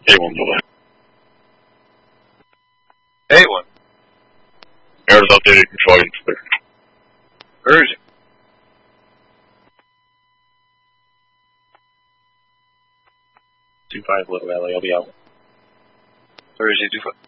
A1 delay. A1. Air is updated, control units clear. Where is it? Two 5 Little Valley, I'll be out. Where is it?